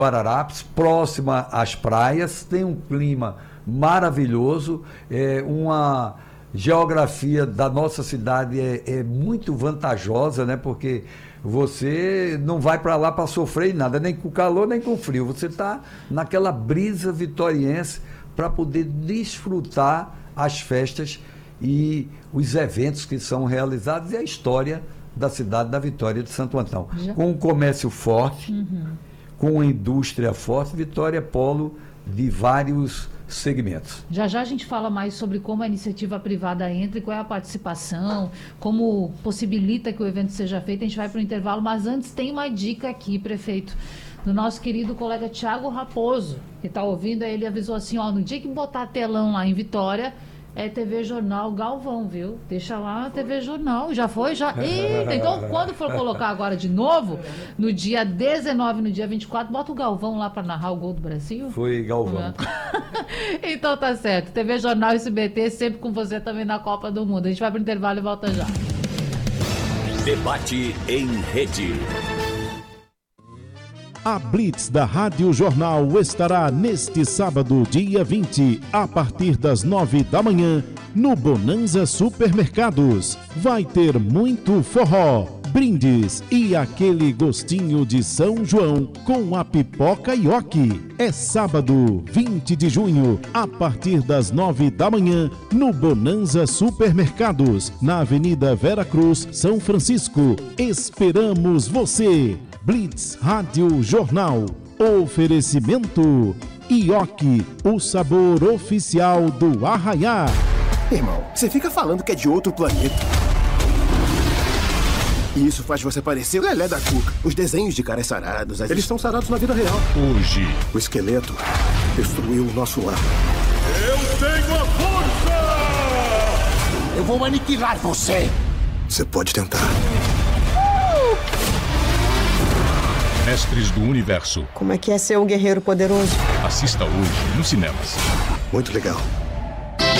Guararapes, próxima às praias, tem um clima maravilhoso, uma geografia da nossa cidade é muito vantajosa, né? Porque você não vai para lá para sofrer em nada, nem com calor, nem com frio. Você está naquela brisa vitoriense para poder desfrutar as festas e os eventos que são realizados e a história da cidade da Vitória de Santo Antão. Com um comércio forte, com uma indústria forte, Vitória é polo de vários segmentos. Já já a gente fala mais sobre como a iniciativa privada entra e qual é a participação, como possibilita que o evento seja feito. A gente vai para o intervalo, mas antes tem uma dica aqui, prefeito, do nosso querido colega Thiago Raposo, que está ouvindo. Ele avisou assim, no dia que botar telão lá em Vitória, é TV Jornal Galvão, viu? Deixa lá a TV Jornal. Já foi? Já? Eita, então quando for colocar agora de novo, no dia 19, no dia 24, bota o Galvão lá para narrar o gol do Brasil? Foi Galvão. Então tá certo. TV Jornal SBT sempre com você também na Copa do Mundo. A gente vai pro intervalo e volta já. Debate em rede. A Blitz da Rádio Jornal estará neste sábado, dia 20, a partir das 9 da manhã, no Bonanza Supermercados. Vai ter muito forró, brindes e aquele gostinho de São João com a pipoca Ioki. É sábado, 20 de junho, a partir das 9 da manhã, no Bonanza Supermercados, na Avenida Vera Cruz, São Francisco. Esperamos você! Blitz Rádio Jornal. Oferecimento Ioki, o sabor oficial do Arraiá. Irmão, você fica falando que é de outro planeta. E isso faz você parecer o Lelé da Cuca. Os desenhos de caras sarados, eles estão sarados na vida real. Hoje, o esqueleto destruiu o nosso lar. Eu tenho a força! Eu vou aniquilar você. Você pode tentar. Mestres do Universo. Como é que é ser um guerreiro poderoso? Assista hoje nos cinemas. Muito legal.